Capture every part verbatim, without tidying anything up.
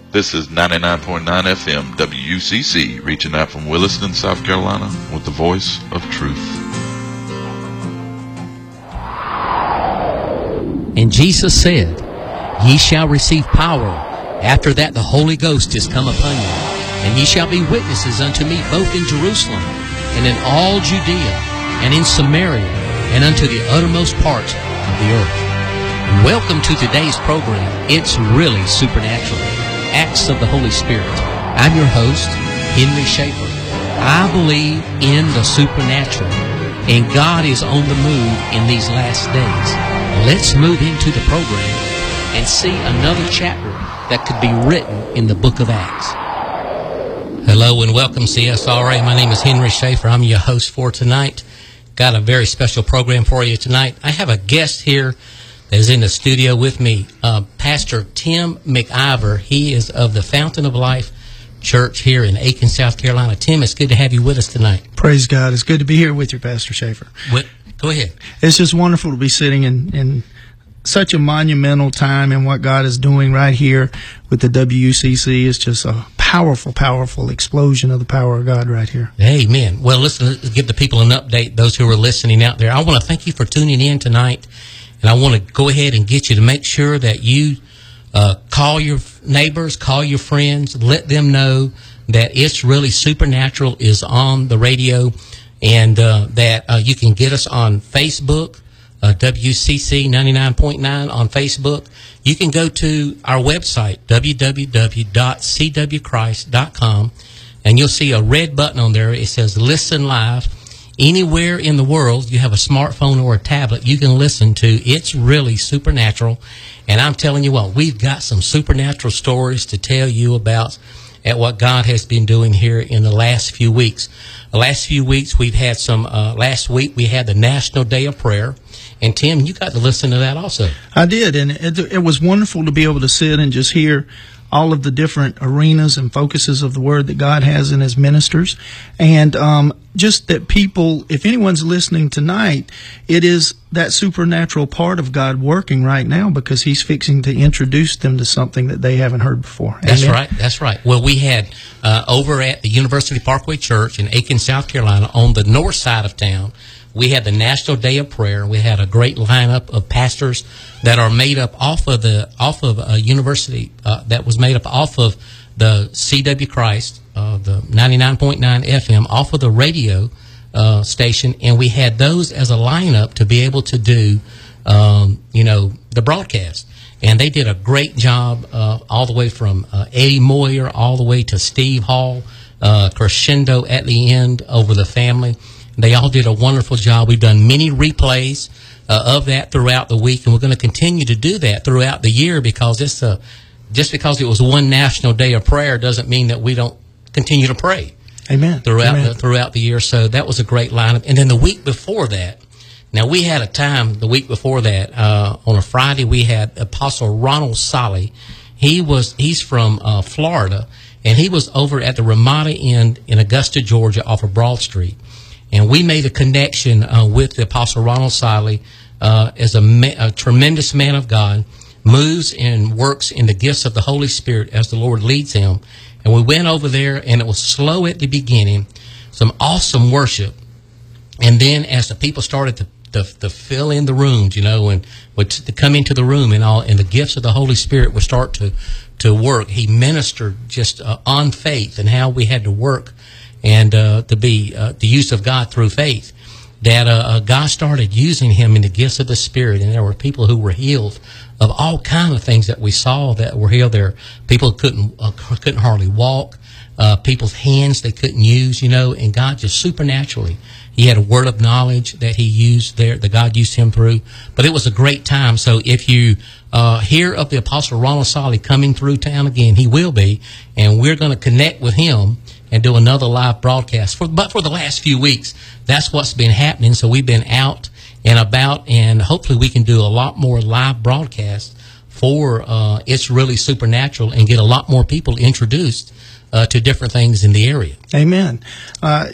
This is ninety-nine point nine F M W U C C, reaching out from Williston, South Carolina, with the voice of truth. And Jesus said, "Ye shall receive power. After that the Holy Ghost is come upon you. And ye shall be witnesses unto me both in Jerusalem, and in all Judea, and in Samaria, and unto the uttermost parts of the earth." Welcome to today's program, It's Really Supernatural, Acts of the Holy Spirit. I'm your host, Henry Schaefer. I believe in the supernatural, and God is on the move in these last days. Let's move into the program and see another chapter that could be written in the book of Acts. Hello and welcome, C S R A. My name is Henry Schaefer. I'm your host for tonight. Got a very special program for you tonight. I have a guest here that is in the studio with me, uh, Pastor Tim McIver. He is of the Fountain of Life Church here in Aiken, South Carolina. Tim, it's good to have you with us tonight. Praise God. It's good to be here with you, Pastor Schaefer. What? Go ahead. It's just wonderful to be sitting in, in such a monumental time in what God is doing right here with the W U C C. It's just a powerful, powerful explosion of the power of God right here. Amen. Well, listen, let's give the people an update, those who are listening out there. I want to thank you for tuning in tonight. And I want to go ahead and get you to make sure that you uh, call your neighbors, call your friends, let them know that It's Really Supernatural is on the radio, and uh, that uh, you can get us on Facebook, uh, W C C ninety-nine point nine on Facebook. You can go to our website, w w w dot c w christ dot com, and you'll see a red button on there. It says Listen Live. Anywhere in the world you have a smartphone or a tablet, you can listen to It's Really Supernatural. And I'm telling you what, we've got some supernatural stories to tell you about at what God has been doing here in the last few weeks. The last few weeks we've had some, uh, last week we had the National Day of Prayer. And Tim, you got to listen to that also. I did, and it, it was wonderful to be able to sit and just hear all of the different arenas and focuses of the Word that God has in His ministers. And um, just that people, if anyone's listening tonight, it is that supernatural part of God working right now, because He's fixing to introduce them to something that they haven't heard before. That's Amen? right. That's right. Well, we had uh, over at the University Parkway Church in Aiken, South Carolina, on the north side of town, we had the National Day of Prayer. We had a great lineup of pastors that are made up off of the off of a university uh, that was made up off of the C W Christ, uh, the ninety-nine point nine F M, off of the radio uh, station, and we had those as a lineup to be able to do, um, you know, the broadcast. And they did a great job, uh, all the way from uh, Eddie Moyer all the way to Steve Hall, uh, crescendo at the end over the family. They all did a wonderful job. We've done many replays uh, of that throughout the week, and we're going to continue to do that throughout the year, because it's a, just because it was one National Day of Prayer doesn't mean that we don't continue to pray. Amen. Throughout Amen. The, throughout the year. So that was a great lineup. And then the week before that, now we had a time the week before that, uh, on a Friday, we had Apostle Ronald Solly. He was he's from uh, Florida, and he was over at the Ramada Inn in Augusta, Georgia, off of Broad Street. And we made a connection uh, with the Apostle Ronald Solly uh, as a, ma- a tremendous man of God, moves and works in the gifts of the Holy Spirit as the Lord leads him. And we went over there, and it was slow at the beginning, some awesome worship. And then as the people started to, to, to fill in the rooms, you know, and would to come into the room and all, and the gifts of the Holy Spirit would start to, to work, he ministered just uh, on faith and how we had to work and uh, to be uh, the use of God through faith, that uh, uh, God started using him in the gifts of the Spirit, and there were people who were healed of all kinds of things that we saw that were healed. There, people couldn't uh, couldn't hardly walk, uh, people's hands they couldn't use, you know, and God just supernaturally, he had a word of knowledge that he used there, that God used him through. But it was a great time. So if you uh, hear of the Apostle Ronald Solly coming through town again, he will be, and we're going to connect with him and do another live broadcast. For, but for the last few weeks, that's what's been happening. So we've been out and about, and hopefully we can do a lot more live broadcasts for uh, It's Really Supernatural, and get a lot more people introduced uh, to different things in the area. Amen. Uh,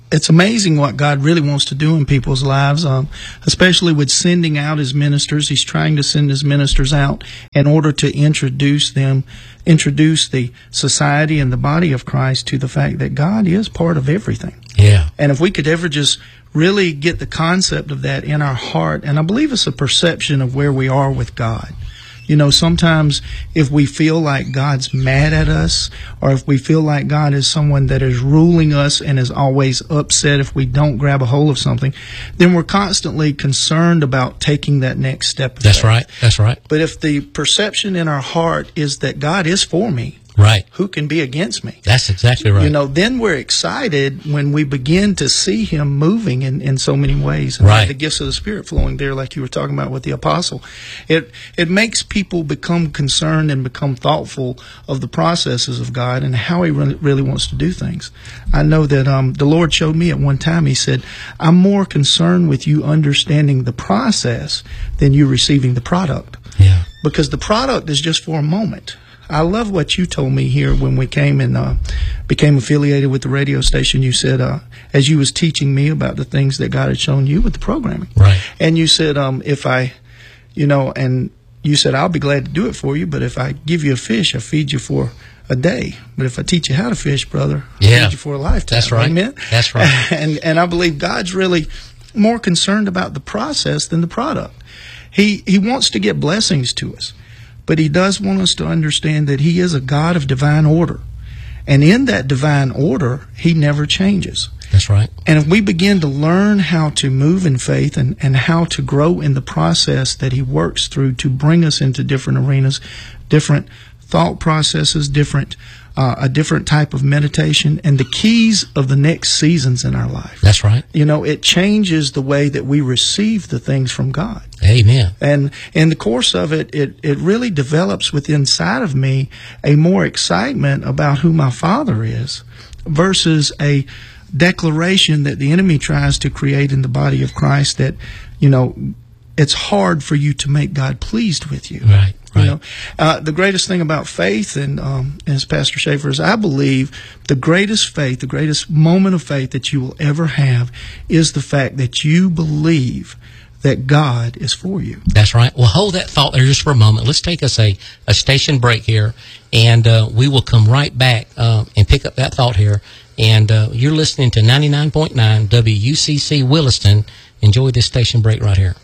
it's amazing what God really wants to do in people's lives, um, especially with sending out his ministers. He's trying to send his ministers out in order to introduce them, introduce the society and the body of Christ to the fact that God is part of everything. Yeah. And if we could ever just really get the concept of that in our heart, and I believe it's a perception of where we are with God. You know, sometimes if we feel like God's mad at us, or if we feel like God is someone that is ruling us and is always upset if we don't grab a hold of something, then we're constantly concerned about taking that next step of That's faith. right. That's right. But if the perception in our heart is that God is for me, Right. who can be against me? That's exactly right. You know, then we're excited when we begin to see him moving in, in so many ways. And Right. the gifts of the Spirit flowing there, like you were talking about with the apostle. It it makes people become concerned and become thoughtful of the processes of God and how he really, really wants to do things. I know that um, the Lord showed me at one time, he said, I'm more concerned with you understanding the process than you receiving the product. Yeah. Because the product is just for a moment. I love what you told me here when we came and uh, became affiliated with the radio station. You said, uh, as you was teaching me about the things that God had shown you with the programming. Right. And you said, um, if I, you know, and you said, I'll be glad to do it for you, but if I give you a fish, I feed you for a day. But if I teach you how to fish, brother, I Yeah. feed you for a lifetime. That's right. Amen? That's right. And, and I believe God's really more concerned about the process than the product. He, he wants to get blessings to us. But he does want us to understand that he is a God of divine order. And in that divine order, he never changes. That's right. And if we begin to learn how to move in faith and, and how to grow in the process that he works through to bring us into different arenas, different thought processes, different uh, a different type of meditation, and the keys of the next seasons in our life. That's right. You know, it changes the way that we receive the things from God. Amen. And in the course of it, it, it really develops within inside of me a more excitement about who my Father is versus a declaration that the enemy tries to create in the body of Christ that, you know, it's hard for you to make God pleased with you. Right. Right. You know, uh, the greatest thing about faith, and um, as Pastor Schaefer is, I believe the greatest faith, the greatest moment of faith that you will ever have is the fact that you believe that God is for you. That's right. Well, hold that thought there just for a moment. Let's take us a, a station break here, and uh, we will come right back uh, and pick up that thought here. And uh, you're listening to ninety-nine point nine W U C C Williston. Enjoy this station break right here.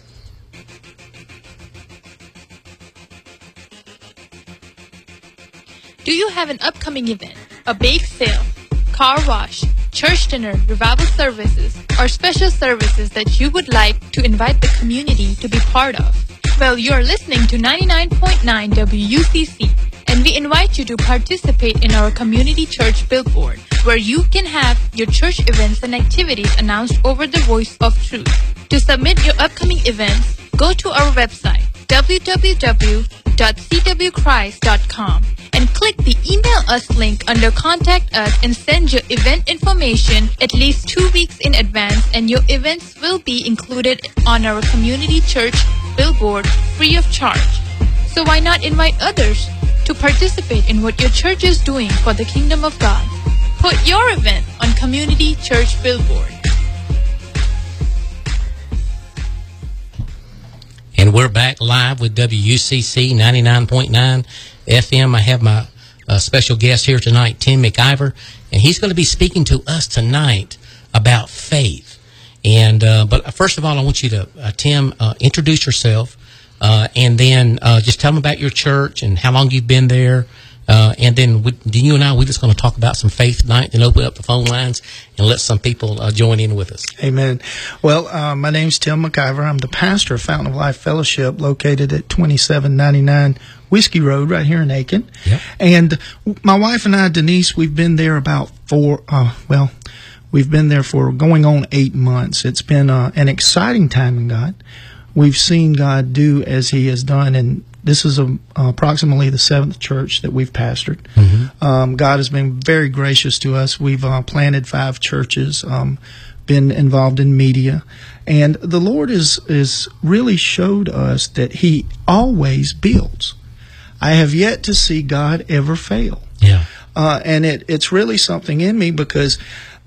Do you have an upcoming event, a bake sale, car wash, church dinner, revival services, or special services that you would like to invite the community to be part of? Well, you are listening to ninety-nine point nine W U C C, and we invite you to participate in our community church billboard, where you can have your church events and activities announced over the Voice of Truth. To submit your upcoming events, go to our website, w w w dot c w christ dot com, and click the Email Us link under Contact Us and send your event information at least two weeks in advance, and your events will be included on our community church billboard free of charge. So why not invite others to participate in what your church is doing for the kingdom of God? Put your event on community church billboard. And we're back live with W U C C ninety-nine point nine F M. I have my uh, special guest here tonight, Tim McIver, and he's going to be speaking to us tonight about faith. And uh, but first of all, I want you to, uh, Tim, uh, introduce yourself, uh, and then uh, just tell them about your church and how long you've been there. Uh, and then we, you and I, we're just going to talk about some faith tonight and open up the phone lines and let some people uh, join in with us. Amen. Well, uh, my name's Tim McIver. I'm the pastor of Fountain of Life Fellowship, located at twenty-seven ninety-nine Whiskey Road right here in Aiken. Yep. And my wife and I, Denise, we've been there about four, uh, well, we've been there for going on eight months. It's been uh, an exciting time in God. We've seen God do as He has done, and this is a, uh, approximately the seventh church that we've pastored. Mm-hmm. Um, God has been very gracious to us. We've uh, planted five churches, um, been involved in media, and the Lord is is really showed us that He always builds. I have yet to see God ever fail. Yeah, uh, and it it's really something in me because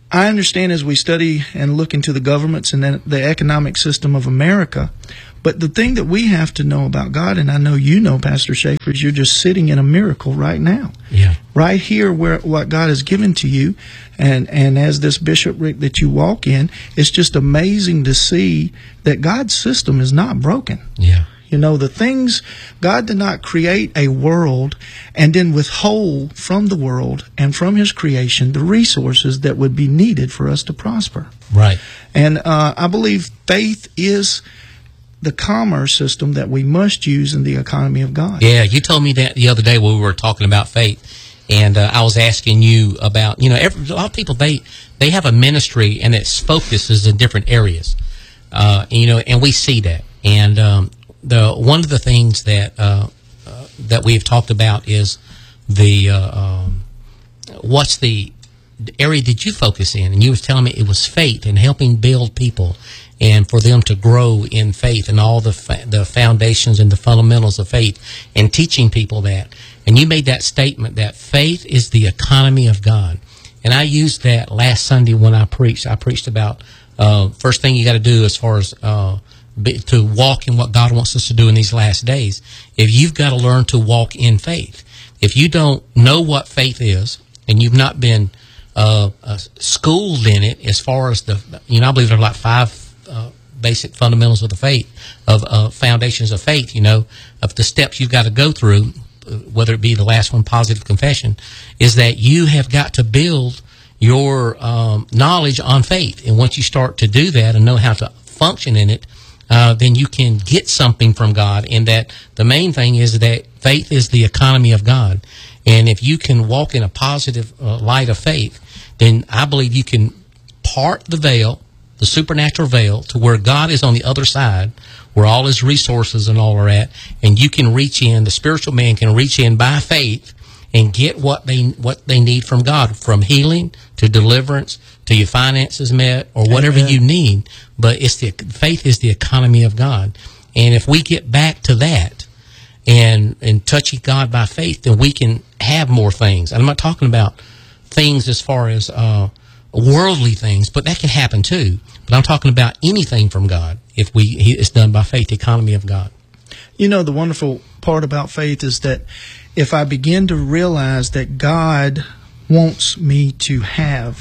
I understand as we study and look into the governments and then the economic system of America, but the thing that we have to know about God, and I know you know, Pastor Schaefer, is you're just sitting in a miracle right now. Yeah. Right here where what God has given to you, and, and as this bishopric that you walk in, it's just amazing to see that God's system is not broken. Yeah. You know, the things, God did not create a world and then withhold from the world and from His creation the resources that would be needed for us to prosper. Right. And uh, I believe faith is the commerce system that we must use in the economy of God. Yeah, you told me that the other day when we were talking about faith, and uh, I was asking you about, you know, every, a lot of people, they, they have a ministry and its focus is in different areas, uh, you know, and we see that. And um, the one of the things that uh, uh, that we've talked about is the uh, um, what's the area that you focus in, and you was telling me it was faith and helping build people and for them to grow in faith and all the fa- the foundations and the fundamentals of faith and teaching people that. And you made that statement that faith is the economy of God. And I used that last Sunday when I preached. I preached about uh, first thing you got to do as far as uh, be, to walk in what God wants us to do in these last days. If you've got to learn to walk in faith. If you don't know what faith is and you've not been uh, uh, schooled in it as far as the, you know, I believe there are like five Uh, basic fundamentals of the faith, of uh, foundations of faith, you know, of the steps you've got to go through, uh, whether it be the last one, positive confession, is that you have got to build your um, knowledge on faith. And once you start to do that and know how to function in it, uh, then you can get something from God. And that the main thing is that faith is the economy of God. And if you can walk in a positive uh, light of faith, then I believe you can part the veil, the supernatural veil, to where God is on the other side, where all His resources and all are at, and you can reach in, the spiritual man can reach in by faith and get what they what they need from God, from healing to deliverance to your finances met or whatever Amen. You need. But it's the faith is the economy of God. And if we get back to that and and touching God by faith, then we can have more things. I'm not talking about things as far as uh worldly things, but that can happen too. But I'm talking about anything from God if we it's done by faith, the economy of God. You know, the wonderful part about faith is that if I begin to realize that God wants me to have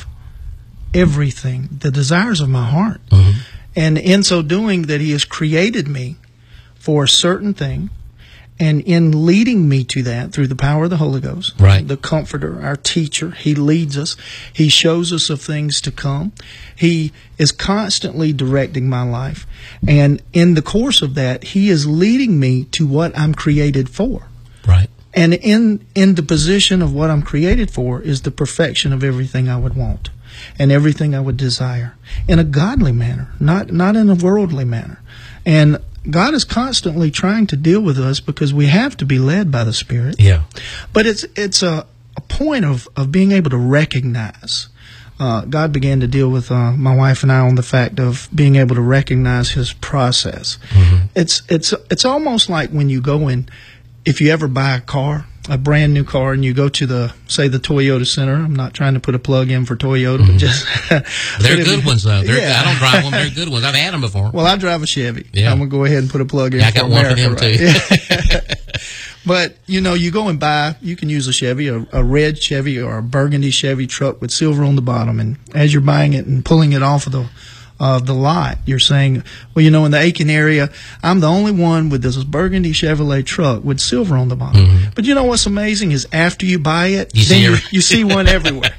everything, the desires of my heart, mm-hmm. and in so doing that He has created me for a certain thing, and in leading me to that through the power of the Holy Ghost, right. the Comforter, our teacher, He leads us. He shows us of things to come. He is constantly directing my life. And in the course of that, He is leading me to what I'm created for. Right. And in, in the position of what I'm created for is the perfection of everything I would want and everything I would desire in a godly manner, not, not in a worldly manner. And God is constantly trying to deal with us because we have to be led by the Spirit. Yeah. But it's it's a, a point of, of being able to recognize. Uh, God began to deal with uh, my wife and I on the fact of being able to recognize His process. Mm-hmm. It's it's it's almost like when you go in, if you ever buy a car, a brand new car, and you go to the, say, the Toyota Center. I'm not trying to put a plug in for Toyota, mm-hmm. but just they're good ones though. They're, yeah. I don't drive one. They're good ones. I've had them before. Well, I drive a Chevy. Yeah. I'm gonna go ahead and put a plug in. Yeah, I for got America, one for them right? too. But you know, you go and buy. You can use a Chevy, a, a red Chevy or a burgundy Chevy truck with silver on the bottom, and as you're buying it and pulling it off of the of the lot, you're saying, well, you know, in the Aiken area, I'm the only one with this burgundy Chevrolet truck with silver on the bottom. Mm-hmm. But you know what's amazing is after you buy it, you then see, you, you see one everywhere.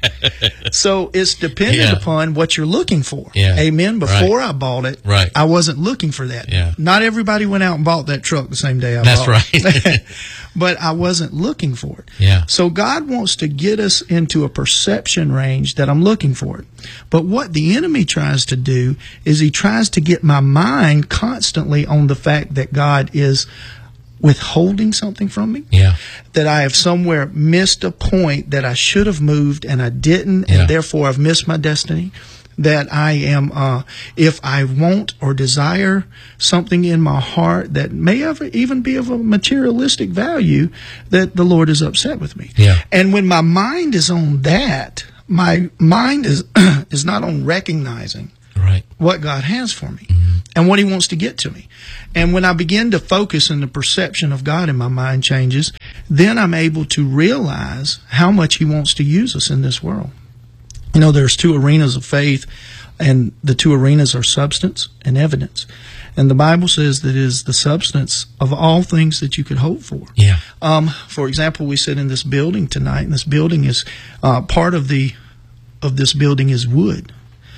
So it's dependent yeah. upon what you're looking for. Yeah. Amen. Before right. I bought it, right. I wasn't looking for that. Yeah. Not everybody went out and bought that truck the same day I That's bought it. That's right. But I wasn't looking for it. Yeah. So God wants to get us into a perception range that I'm looking for it. But what the enemy tries to do is he tries to get my mind constantly on the fact that God is withholding something from me. Yeah. That I have somewhere missed a point that I should have moved and I didn't, yeah. and therefore I've missed my destiny. That I am, uh, if I want or desire something in my heart that may ever even be of a materialistic value, that the Lord is upset with me. Yeah. And when my mind is on that, my mind is is not on recognizing right. what God has for me Mm-hmm. and what He wants to get to me. And when I begin to focus and the perception of God in my mind changes, then I'm able to realize how much He wants to use us in this world. You know, there's two arenas of faith, and the two arenas are substance and evidence. And the Bible says that it is the substance of all things that you could hope for. Yeah. Um, for example, we sit in this building tonight, and this building is uh, part of the of this building is wood.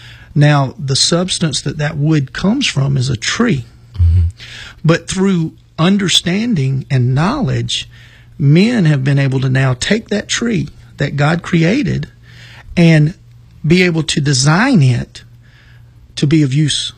Now, the substance that that wood comes from is a tree. Mm-hmm. But through understanding and knowledge, men have been able to now take that tree that God created and be able to design it to be of use.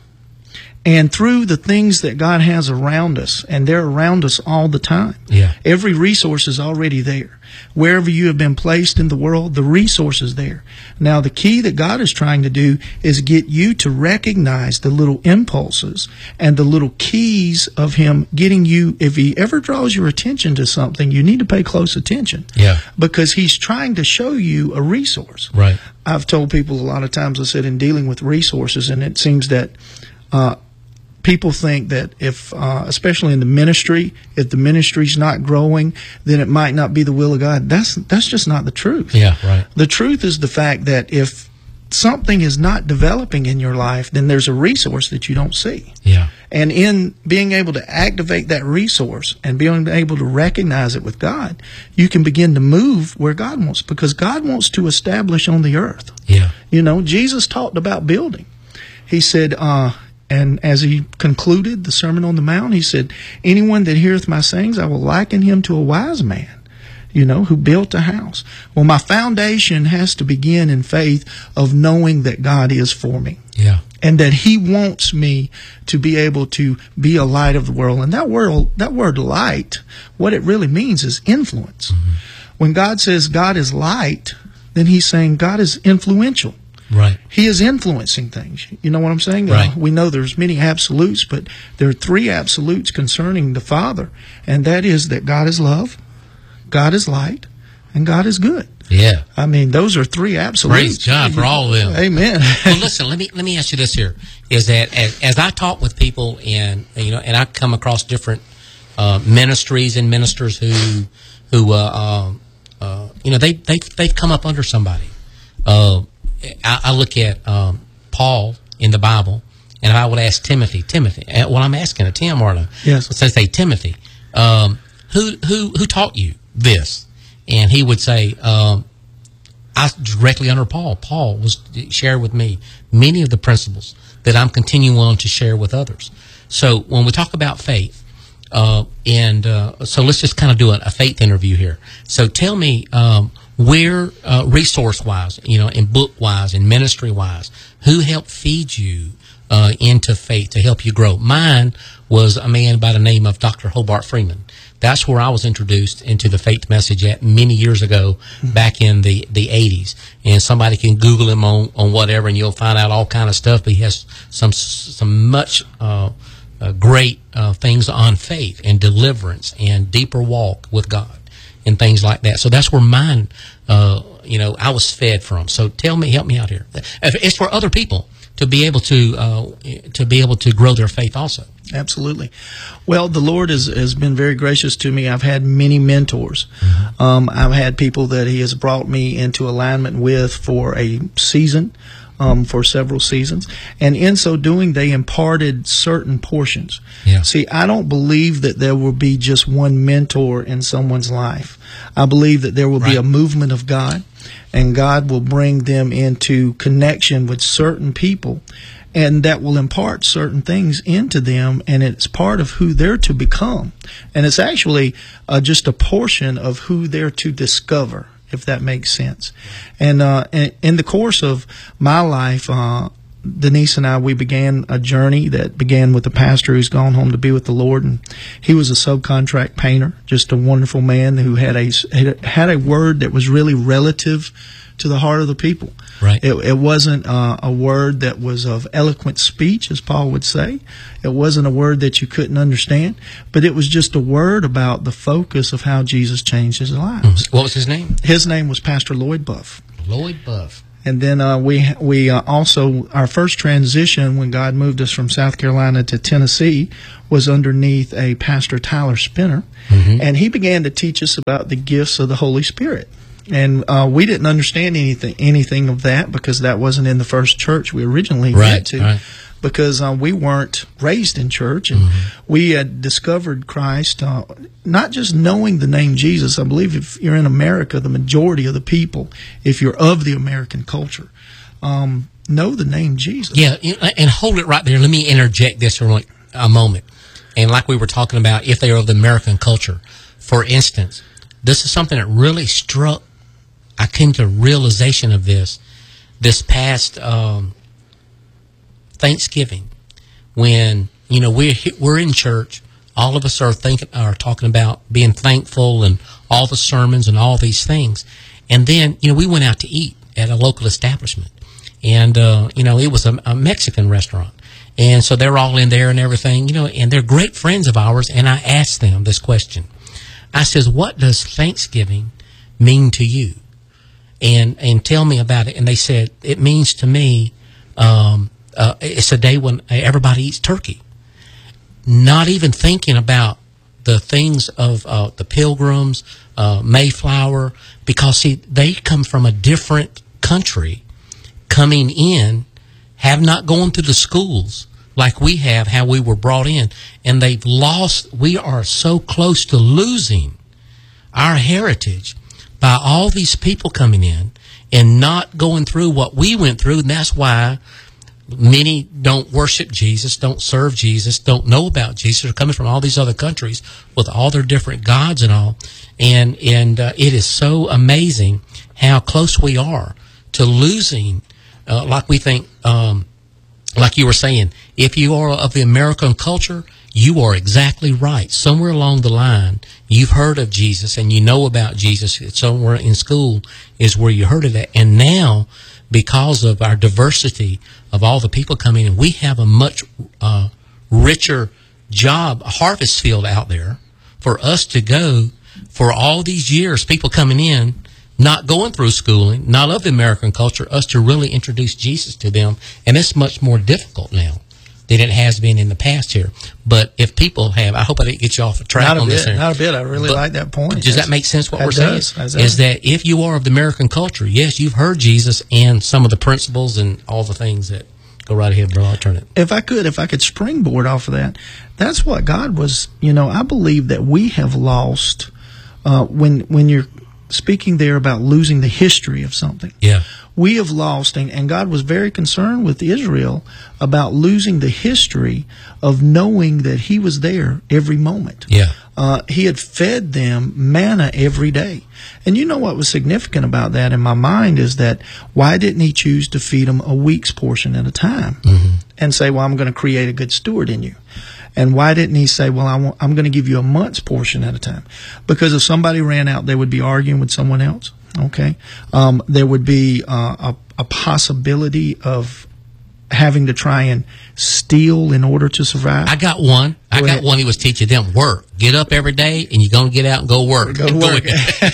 And through the things that God has around us, and they're around us all the time. Yeah. Every resource is already there. Wherever you have been placed in the world, the resource is there. Now, the key that God is trying to do is get you to recognize the little impulses and the little keys of Him getting you. If He ever draws your attention to something, you need to pay close attention. Yeah. Because He's trying to show you a resource. Right. I've told people a lot of times, I said, in dealing with resources, and it seems that uh, people think that if, uh, especially in the ministry, if the ministry's not growing, then it might not be the will of God. That's that's just not the truth. Yeah, right. The truth is the fact that if something is not developing in your life, then there's a resource that you don't see. Yeah. And in being able to activate that resource and being able to recognize it with God, you can begin to move where God wants, because God wants to establish on the earth. Yeah. You know, Jesus talked about building. He said, uh, and as He concluded the Sermon on the Mount, He said, anyone that heareth my sayings, I will liken him to a wise man, you know, who built a house. Well, my foundation has to begin in faith of knowing that God is for me. Yeah. And that He wants me to be able to be a light of the world. And that word, that word light, what it really means is influence. Mm-hmm. When God says God is light, then He's saying God is influential. Right. He is influencing things. You know what I'm saying? Right. Uh, we know there's many absolutes, but there are three absolutes concerning the Father. And that is that God is love, God is light, and God is good. Yeah. I mean, those are three absolutes. Praise God for all of them. Amen. Well, listen, let me let me ask you this here: is that as, as I talk with people, and you know, and I come across different uh, ministries and ministers who who uh, uh, uh, you know they they they've come up under somebody. Uh, I, I look at um, Paul in the Bible, and I would ask Timothy, Timothy. Well, I'm asking a Tim or a yes. So say Timothy, um, who who who taught you this? And he would say, um, I directly under Paul. Paul was shared with me many of the principles that I'm continuing on to share with others. So when we talk about faith, uh, and uh, so let's just kind of do a, a faith interview here. So tell me um, where, uh, resource-wise, you know, and book-wise and ministry-wise, who helped feed you uh, into faith to help you grow? Mine was a man by the name of Doctor Hobart Freeman. That's where I was introduced into the faith message at many years ago, back in the, the eighties. And somebody can Google him on, on whatever, and you'll find out all kind of stuff. But he has some some much uh, uh, great uh, things on faith and deliverance and deeper walk with God and things like that. So that's where mine, uh, you know, I was fed from. So tell me, help me out here. It's for other people to be able to uh, to be able to grow their faith also. Absolutely. Well, the Lord has, has been very gracious to me. I've had many mentors. Mm-hmm. Um, I've had people that He has brought me into alignment with for a season, um, for several seasons. And in so doing, they imparted certain portions. Yeah. See, I don't believe that there will be just one mentor in someone's life. I believe that there will right. be a movement of God, and God will bring them into connection with certain people, and that will impart certain things into them, and it's part of who they're to become. And it's actually uh, just a portion of who they're to discover, if that makes sense. And uh, in the course of my life, uh, Denise and I, we began a journey that began with a pastor who's gone home to be with the Lord, and he was a subcontract painter, just a wonderful man who had a had a word that was really relative to the heart of the people. Right. It, it wasn't uh, a word that was of eloquent speech, as Paul would say. It wasn't a word that you couldn't understand, but it was just a word about the focus of how Jesus changed his lives. What was his name? His name was Pastor Lloyd Buff. Lloyd Buff. And then uh, we we uh, also, our first transition when God moved us from South Carolina to Tennessee was underneath a Pastor Tyler Spinner. Mm-hmm. And he began to teach us about the gifts of the Holy Spirit. And uh, we didn't understand anything anything of that because that wasn't in the first church we originally right, went to. Right. Because uh, we weren't raised in church, and mm-hmm. we had discovered Christ, uh, not just knowing the name Jesus. I believe if you're in America, the majority of the people, if you're of the American culture, um, know the name Jesus. Yeah, and hold it right there. Let me interject this for a moment. And like we were talking about, if they are of the American culture, for instance, this is something that really struck. I came to a realization of this this past um Thanksgiving, when you know we're we're in church, all of us are thinking are talking about being thankful and all the sermons and all these things, and then you know we went out to eat at a local establishment, and uh, you know it was a, a Mexican restaurant, and so they're all in there and everything, you know, and they're great friends of ours, and I asked them this question. I says, "What does Thanksgiving mean to you?" And and tell me about it, and they said it means to me. Um, Uh, it's a day when everybody eats turkey, not even thinking about the things of uh, the Pilgrims, uh, Mayflower, because see, they come from a different country, coming in, have not gone to the schools like we have, how we were brought in, and they've lost. We are so close to losing our heritage by all these people coming in and not going through what we went through, and that's why many don't worship Jesus, don't serve Jesus, don't know about Jesus. They're coming from all these other countries with all their different gods and all. And and uh, it is so amazing how close we are to losing, uh, like we think, um, like you were saying, if you are of the American culture, you are exactly right. Somewhere along the line, you've heard of Jesus and you know about Jesus. Somewhere in school is where you heard of that. And now, because of our diversity of all the people coming in, we have a much uh, richer job, harvest field out there for us to go for all these years, people coming in, not going through schooling, not of the American culture, us to really introduce Jesus to them. And it's much more difficult now than it has been in the past here. But if people have, I hope I didn't get you off the track not on a this bit, here. Not a bit. I really but like that point. Does that make sense what that we're does, saying? does. Is that if you are of the American culture, yes, you've heard Jesus and some of the principles and all the things that go right ahead, bro. I'll turn it. If I could, if I could springboard off of that, that's what God was, you know, I believe that we have lost, uh, when, when you're speaking there about losing the history of something. Yeah. We have lost, and, and God was very concerned with Israel about losing the history of knowing that He was there every moment. Yeah. Uh, he had fed them manna every day. And you know what was significant about that in my mind is that why didn't He choose to feed them a week's portion at a time mm-hmm. and say, well, I'm going to create a good steward in you? And why didn't He say, well, I want, I'm going to give you a month's portion at a time? Because if somebody ran out, they would be arguing with someone else. Okay. Um, there would be uh, a, a possibility of having to try and steal in order to survive. I got one. Go I got ahead. one. He was teaching them work. Get up every day, and you're going to get out and go work. Go work.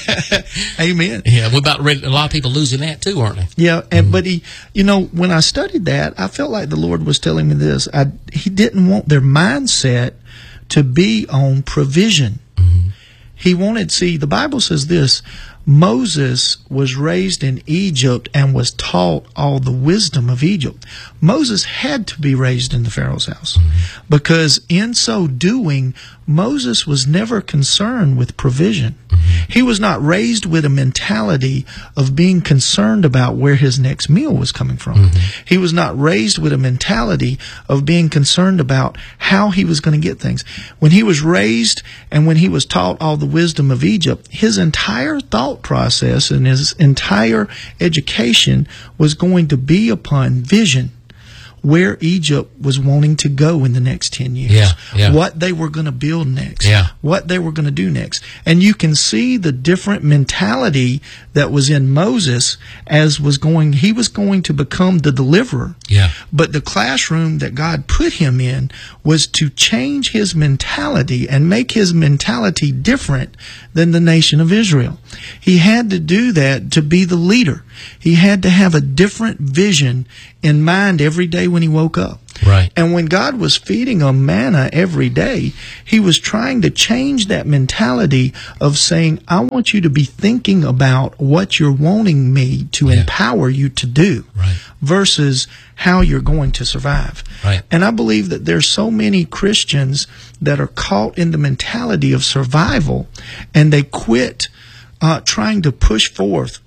Amen. Yeah, we're about ready. A lot of people losing that too, aren't they? Yeah, and mm-hmm. but he, you know, when I studied that, I felt like the Lord was telling me this. I, he didn't want their mindset to be on provision. Mm-hmm. He wanted, see, the Bible says this, Moses was raised in Egypt and was taught all the wisdom of Egypt. Moses had to be raised in the Pharaoh's house mm-hmm. because in so doing, Moses was never concerned with provision. Mm-hmm. He was not raised with a mentality of being concerned about where his next meal was coming from. Mm-hmm. He was not raised with a mentality of being concerned about how he was going to get things. When he was raised and when he was taught all the wisdom of Egypt, his entire thought process and his entire education was going to be upon vision, where Egypt was wanting to go in the next ten years, yeah, yeah. what they were going to build next, yeah. what they were going to do next. And you can see the different mentality that was in Moses as was going, he was going to become the deliverer. Yeah. But the classroom that God put him in was to change his mentality and make his mentality different than the nation of Israel. He had to do that to be the leader. He had to have a different vision in mind every day when he woke up. Right. And when God was feeding him manna every day, he was trying to change that mentality of saying, I want you to be thinking about what you're wanting me to Yeah. empower you to do, Right. versus how you're going to survive. Right. And I believe that there's so many Christians that are caught in the mentality of survival, and they quit uh, trying to push forth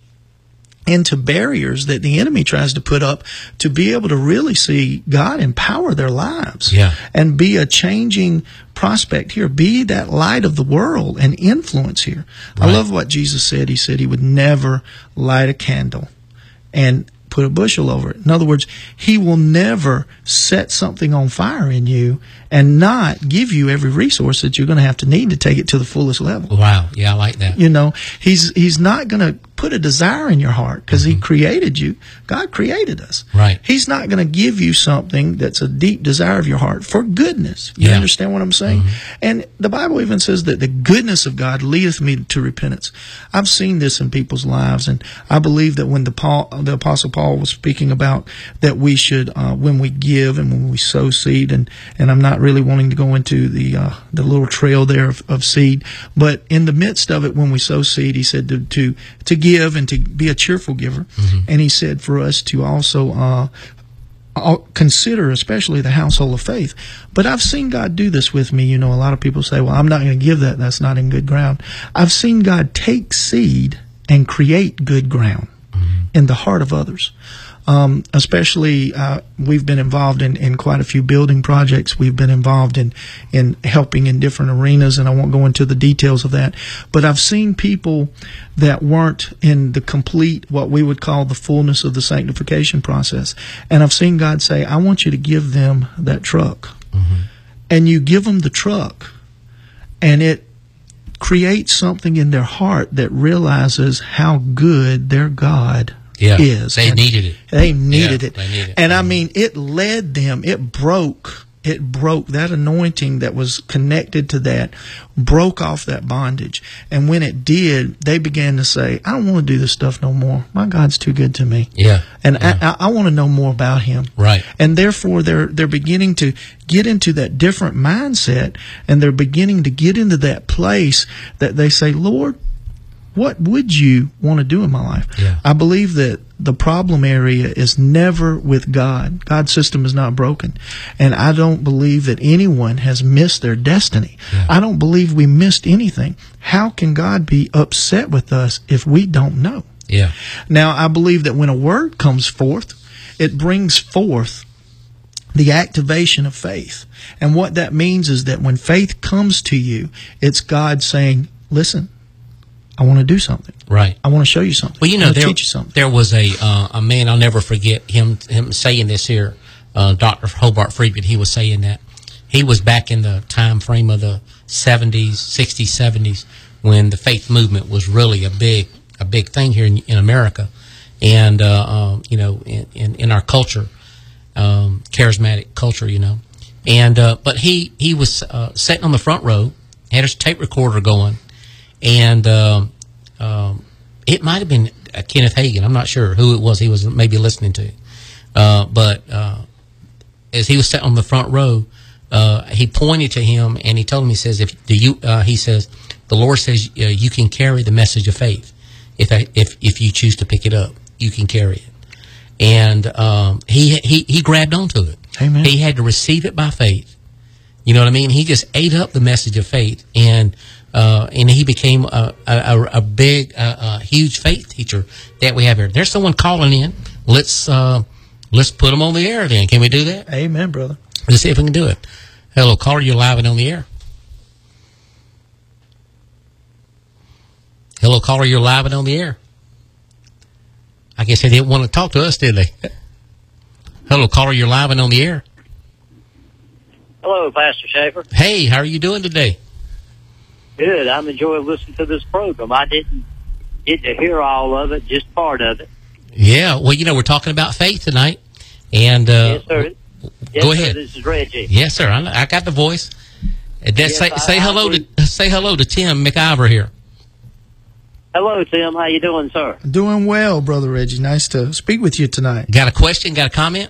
into barriers that the enemy tries to put up to be able to really see God empower their lives. Yeah. And be a changing prospect here. Be that light of the world and influence here. Right. I love what Jesus said. He said he would never light a candle and put a bushel over it. In other words, he will never set something on fire in you and not give you every resource that you're going to have to need to take it to the fullest level. Wow. Yeah, I like that. You know, he's he's not going to put a desire in your heart because Mm-hmm. he created you. God created us. Right. He's not going to give you something that's a deep desire of your heart for goodness. You Yeah. understand what I'm saying? Mm-hmm. And the Bible even says that the goodness of God leadeth me to repentance. I've seen this in people's lives, and I believe that when the Paul, the Apostle Paul was speaking about that we should, uh, when we give and when we sow seed, and, and I'm not really wanting to go into the uh, the little trail there of, of seed, but in the midst of it, when we sow seed, he said to to, to give and to be a cheerful giver, Mm-hmm. and he said for us to also uh, I'll consider especially the household of faith. But I've seen God do this with me. You know, a lot of people say, well, I'm not going to give that. That's not in good ground. I've seen God take seed and create good ground mm-hmm. in the heart of others. Um, especially, uh, we've been involved in, in quite a few building projects. We've been involved in, in helping in different arenas, and I won't go into the details of that. But I've seen people that weren't in the complete, what we would call the fullness of the sanctification process. And I've seen God say, I want you to give them that truck. Mm-hmm. And you give them the truck, and it creates something in their heart that realizes how good their God Yeah, is. they And needed it. They needed Yeah, it. they needed it. And I mean, it led them, it broke, it broke that anointing that was connected to that, broke off that bondage. And when it did, they began to say, I don't want to do this stuff no more. My God's too good to me. Yeah. And yeah. I, I, I want to know more about him. Right. And therefore, they're they're beginning to get into that different mindset, and they're beginning to get into that place that they say, Lord, what would you want to do in my life? Yeah. I believe that the problem area is never with God. God's system is not broken. And I don't believe that anyone has missed their destiny. Yeah. I don't believe we missed anything. How can God be upset with us if we don't know? Yeah. Now, I believe that when a word comes forth, it brings forth the activation of faith. And what that means is that when faith comes to you, it's God saying, listen, I want to do something. Right. I want to show you something. Well, you I know, want to there, teach you something. there was a uh, a man, I'll never forget him him saying this here, uh, Doctor Hobart Friedman. He was saying that he was back in the time frame of the seventies, sixties, seventies, when the faith movement was really a big a big thing here in, in America, and uh, um, you know, in, in, in our culture, um, charismatic culture, you know, and uh, but he he was uh, sitting on the front row, had his tape recorder going. And um, um, it might have been uh, Kenneth Hagin. I'm not sure who it was he was maybe listening to. Uh, but uh, as he was sitting on the front row, uh, he pointed to him and he told him, he says, "If do you," uh, he says, "the Lord says uh, you can carry the message of faith. If I, if if you choose to pick it up, you can carry it." And um, he he he grabbed onto it. Amen. He had to receive it by faith. You know what I mean? He just ate up the message of faith, and uh, and he became a a, a big, a, a huge faith teacher that we have here. There's someone calling in. Let's uh, let's put them on the air. Then can we do that? Amen, brother. Let's see if we can do it. Hello, caller. You're live and on the air. Hello, caller. You're live and on the air. I guess they didn't want to talk to us, did they? Hello, caller. You're live and on the air. Hello, Pastor Schaefer. Hey, how are you doing today? Good. I'm enjoying listening to this program. I didn't get to hear all of it, just part of it. Yeah, well, you know, we're talking about faith tonight, And uh, Yes, sir. Yes, go sir, ahead. This is Reggie. Yes, sir. I, know, I got the voice. And then Yes, say I- say I hello agree. to say hello to Tim McIver here. Hello, Tim. How you doing, sir? Doing well, Brother Reggie. Nice to speak with you tonight. Got a question? Got a comment?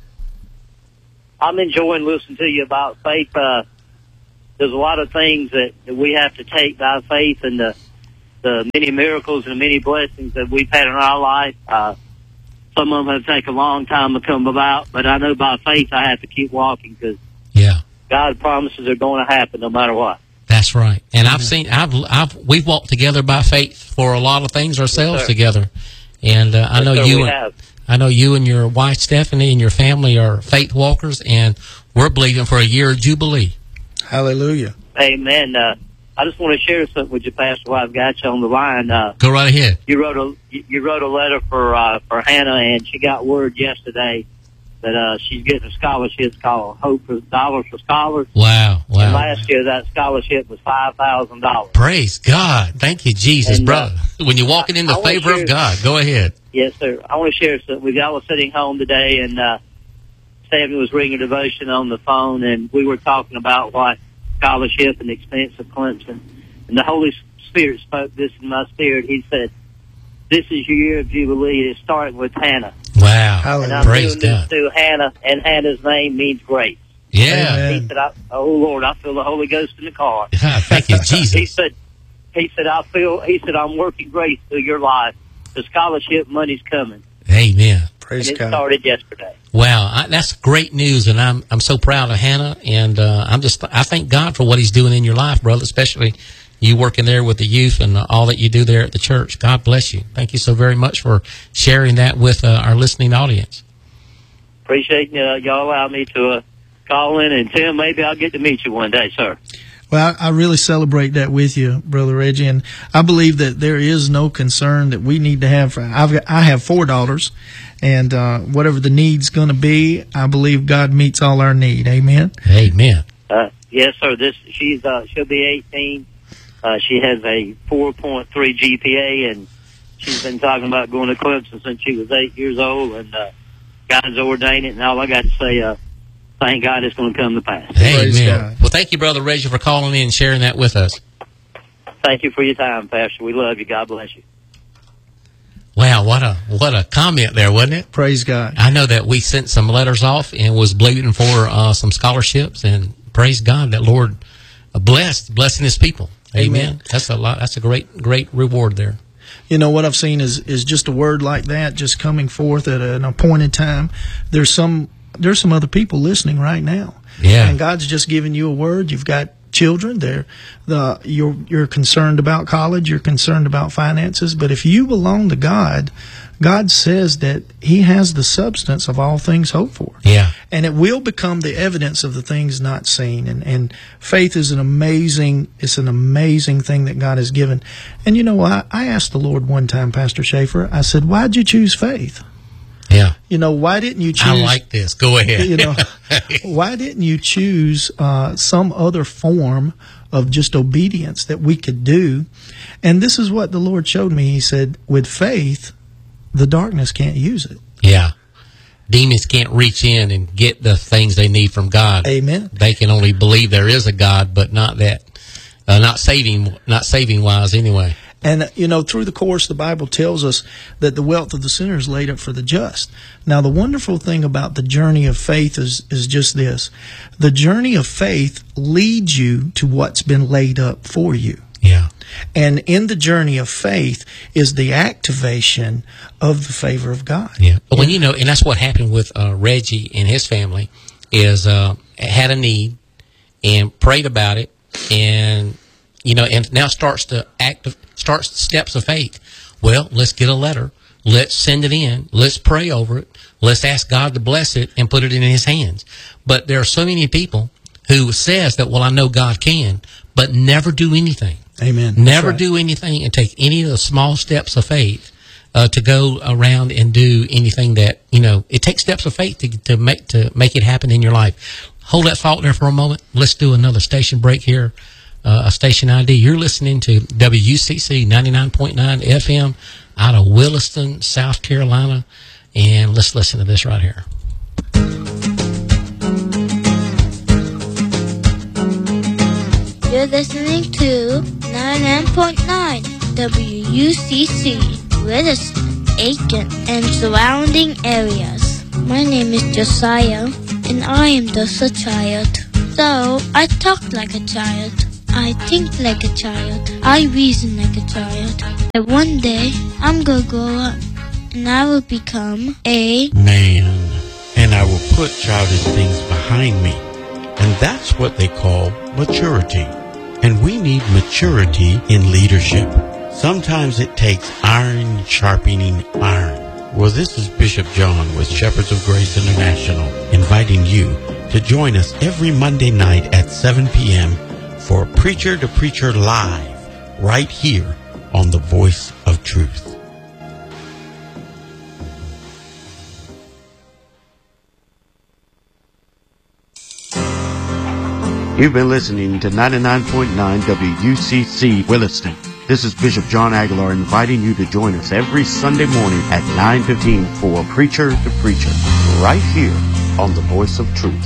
I'm enjoying listening to you about faith. Uh, there's a lot of things that, that we have to take by faith, and the the many miracles and many blessings that we've had in our life. Uh, some of them have taken a long time to come about, but I know by faith I have to keep walking because Yeah. God's promises are going to happen no matter what. That's right. And I've seen, I've, I've, we've walked together by faith for a lot of things ourselves sir. together. And uh, I Yes, know sir, you, we and, have. I know you and your wife Stephanie and your family are faith walkers, and we're believing for a year of jubilee. Hallelujah. Amen. Uh, I just want to share something with you, Pastor, while I've got you on the line. Uh, Go right ahead. you wrote a you wrote a letter for uh, for Hannah, and she got word yesterday that uh, she's getting a scholarship called Hope for Dollars for Scholars. Wow, And wow. last year, that scholarship was five thousand dollars. Praise God. Thank you, Jesus, And, uh, brother. When you're walking in the I wanna favor share- of God, go ahead. Yes, sir. I want to share something. We got was sitting home today, and uh, Sammy was reading a devotion on the phone, and we were talking about what scholarship and the expense of Clemson. And the Holy Spirit spoke this in my spirit. He said, "This is your year of jubilee. It's starting with Hannah." Wow. And I'm Praise doing God. this to Hannah, and Hannah's name means grace. Yeah. Amen. He said, I, "Oh Lord, I feel the Holy Ghost in the car." God, thank you, He Jesus. said, "He said I feel." He said, "I'm working grace through your life. The scholarship money's coming." Amen. Praise and it God. started yesterday. Wow, I, that's great news, and I'm I'm so proud of Hannah, and uh, I'm just I thank God for what He's doing in your life, brother. Especially you working there with the youth and uh, all that you do there at the church. God bless you. Thank you so very much for sharing that with uh, our listening audience. Appreciate uh, y'all allow me to uh, call in, and Tim, maybe I'll get to meet you one day, sir. Well, I, I really celebrate that with you, Brother Reggie, and I believe that there is no concern that we need to have. For, I've got, I have four daughters, and uh, whatever the need's going to be, I believe God meets all our need. Amen. Amen. Uh, yes, sir. This she's uh, she'll be eighteen. Uh, she has a four point three G P A, and she's been talking about going to Clemson since she was eight years old. And uh, God's ordained it, and all I got to say, uh, thank God it's going to come to pass. Praise Amen. God. Well, thank you, Brother Reggie, for calling in and sharing that with us. Thank you for your time, Pastor. We love you. God bless you. Wow, what a what a comment there, wasn't it? Praise God. I know that we sent some letters off and was believing for uh, some scholarships, and praise God that Lord blessed blessing His people. Amen. Amen. That's a lot. That's a great great reward there. You know, what I've seen is, is just a word like that just coming forth at an appointed time. There's some there's some other people listening right now. Yeah. And God's just giving you a word. You've got children. They're the you're you're concerned about college, you're concerned about finances, but if you belong to God, God says that He has the substance of all things hoped for. Yeah. And it will become the evidence of the things not seen. And, and faith is an amazing, it's an amazing thing that God has given. And you know, I, I asked the Lord one time, Pastor Schaefer, I said, why'd you choose faith? Yeah. You know, why didn't you choose? I like this. Go ahead. You know, why didn't you choose uh, some other form of just obedience that we could do? And this is what the Lord showed me. He said, with faith, the darkness can't use it. Yeah. Demons can't reach in and get the things they need from God. Amen. They can only believe there is a God, but not that, uh, not saving, not saving wise anyway. And, you know, through the course, the Bible tells us that the wealth of the sinner is laid up for the just. Now, the wonderful thing about the journey of faith is, is just this. The journey of faith leads you to what's been laid up for you. Yeah. And in the journey of faith is the activation of the favor of God. Yeah. But when you know, and that's what happened with uh, Reggie and his family, is uh, had a need and prayed about it, and you know, and now starts to active starts the steps of faith. Well, let's get a letter. Let's send it in. Let's pray over it. Let's ask God to bless it and put it in His hands. But there are so many people who says that, well, I know God can, but never do anything. Amen. Never That's right. do anything and take any of the small steps of faith uh, to go around and do anything that, you know, it takes steps of faith to, to make to make it happen in your life. Hold that thought there for a moment. Let's do another station break here, uh, a station I D. You're listening to W U C C ninety-nine point nine F M out of Williston, South Carolina, and let's listen to this right here. You're listening to ninety-nine point nine W U C C, Williston, Aiken, and surrounding areas. My name is Josiah, and I am just a child. So, I talk like a child. I think like a child. I reason like a child. And one day, I'm gonna grow up, and I will become a man. And I will put childish things behind me. And that's what they call maturity. And we need maturity in leadership. Sometimes it takes iron sharpening iron. Well, this is Bishop John with Shepherds of Grace International, inviting you to join us every Monday night at seven p.m. for Preacher to Preacher Live, right here on the Voice of Truth. You've been listening to ninety-nine point nine W U C C Williston. This is Bishop John Aguilar inviting you to join us every Sunday morning at nine fifteen for Preacher to Preacher, right here on the Voice of Truth.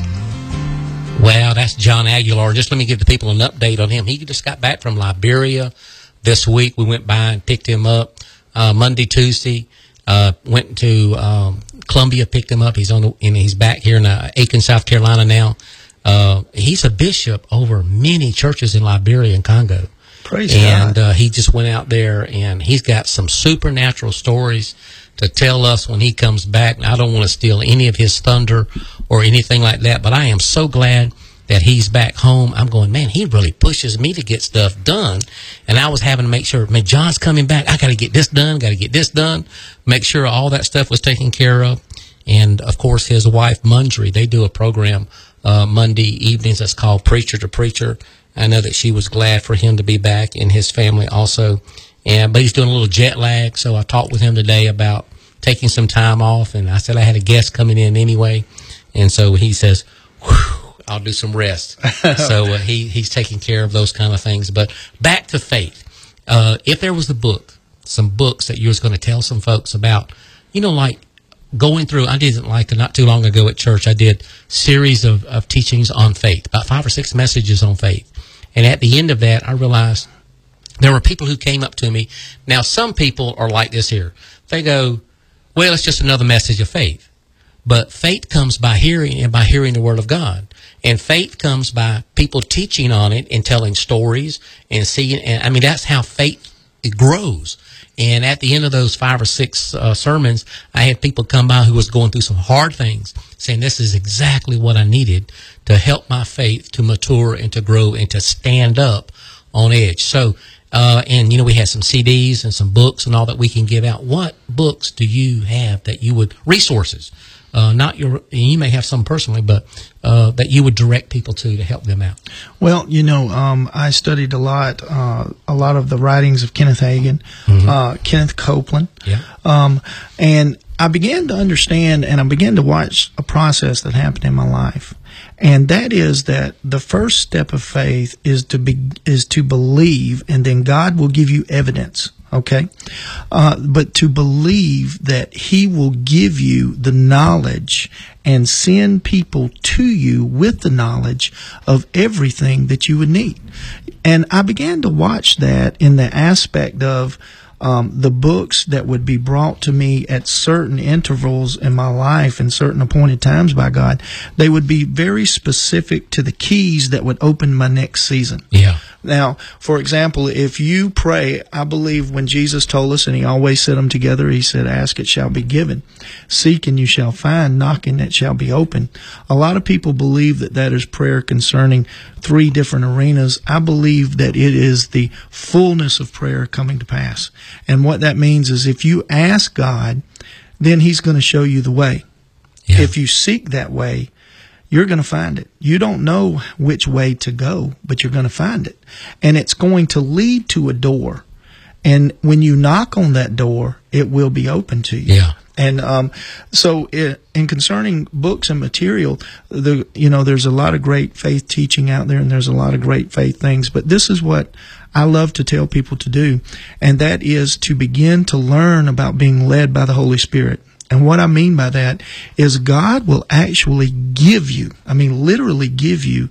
Well, that's John Aguilar. Just let me give the people an update on him. He just got back from Liberia this week. We went by and picked him up uh, Monday, Tuesday. Uh, went to um, Columbia, picked him up. He's on, the, and he's back here in uh, Aiken, South Carolina now. Uh, he's a bishop over many churches in Liberia and Congo. Praise and, God. uh, he just went out there, and he's got some supernatural stories to tell us when he comes back. I don't want to steal any of his thunder or anything like that, but I am so glad that he's back home. I'm going, man, he really pushes me to get stuff done. And I was having to make sure, man, John's coming back. I got to get this done, got to get this done, make sure all that stuff was taken care of. And, of course, his wife, Mundry, they do a program uh, Monday evenings that's called Preacher to Preacher. I know that she was glad for him to be back and his family also. And but he's doing a little jet lag, so I talked with him today about taking some time off. And I said I had a guest coming in anyway. And so he says, whew, I'll do some rest. so uh, he, he's taking care of those kind of things. But back to faith. Uh, if there was a book, some books that you was going to tell some folks about, you know, like, going through, I didn't like not too long ago at church, I did series of, of teachings on faith, about five or six messages on faith. And at the end of that, I realized there were people who came up to me. Now, some people are like this here. They go, well, it's just another message of faith. But faith comes by hearing and by hearing the Word of God. And faith comes by people teaching on it and telling stories and seeing. And I mean, that's how faith it grows. And at the end of those five or six uh, sermons, I had people come by who was going through some hard things, saying this is exactly what I needed to help my faith to mature and to grow and to stand up on edge. So, uh, and, you know, we had some C Ds and some books and all that we can give out. What books do you have that you would, resources, uh, not your, you may have some personally, but uh, that you would direct people to to help them out? Well, you know, um, I studied a lot, uh, a lot of the writings of Kenneth Hagin, mm-hmm. uh, Kenneth Copeland, yeah. um, and I began to understand and I began to watch a process that happened in my life. And that is that the first step of faith is to be, is to believe, and then God will give you evidence. Okay? Uh, but to believe that He will give you the knowledge and send people to you with the knowledge of everything that you would need. And I began to watch that in the aspect of Um, the books that would be brought to me at certain intervals in my life and certain appointed times by God, they would be very specific to the keys that would open my next season. Yeah. Now, for example, if you pray, I believe when Jesus told us, and He always said them together, He said, ask, it shall be given. Seek, and you shall find. Knock, and it shall be open. A lot of people believe that that is prayer concerning three different arenas. I believe that it is the fullness of prayer coming to pass. And what that means is if you ask God, then He's going to show you the way. Yeah. If you seek that way, you're going to find it. You don't know which way to go, but you're going to find it. And it's going to lead to a door. And when you knock on that door, it will be open to you. Yeah. And um, so it, in concerning books and material, the you know, there's a lot of great faith teaching out there, and there's a lot of great faith things. But this is what I love to tell people to do, and that is to begin to learn about being led by the Holy Spirit. And what I mean by that is God will actually give you, I mean literally give you,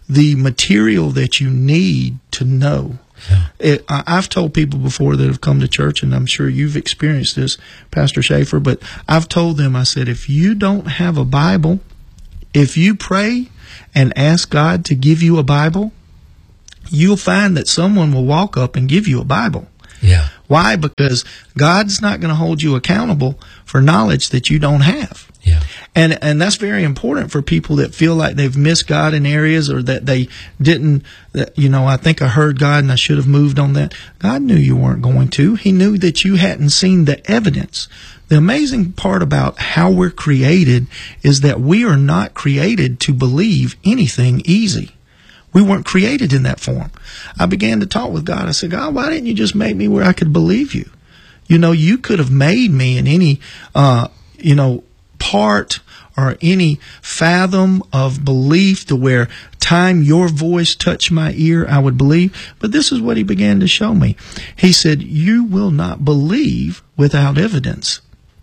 the material that you need to know. Yeah. It, I, I've told people before that have come to church, and I'm sure you've experienced this, Pastor Schaefer, but I've told them, I said, if you don't have a Bible, if you pray and ask God to give you a Bible, you'll find that someone will walk up and give you a Bible. Yeah. Why? Because God's not going to hold you accountable for knowledge that you don't have. Yeah. And and that's very important for people that feel like they've missed God in areas, or that they didn't, that, you know, I think I heard God and I should have moved on that. God knew you weren't going to. He knew that you hadn't seen the evidence. The amazing part about how we're created is that we are not created to believe anything easy. We weren't created in that form. I began to talk with God. I said, God, why didn't you just make me where I could believe you? You know, you could have made me in any, uh, you know, part or any fathom of belief to where time your voice touched my ear, I would believe. But this is what he began to show me. He said, you will not believe without evidence.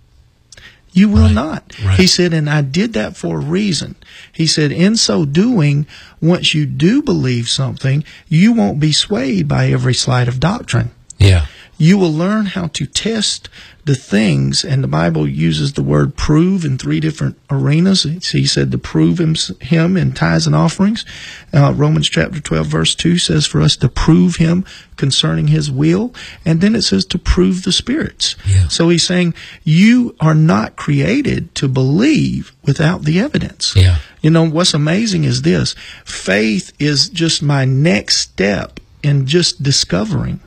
You will Right. not. Right. He said, and I did that for a reason. He said, in so doing, once you do believe something, you won't be swayed by every sleight of doctrine. Yeah. You will learn how to test the things, and the Bible uses the word prove in three different arenas. He said to prove him, him in tithes and offerings. Uh, Romans chapter twelve verse two says for us to prove him concerning his will. And then it says to prove the spirits. Yeah. So he's saying you are not created to believe without the evidence. Yeah. You know, what's amazing is this. Faith is just my next step in just discovering.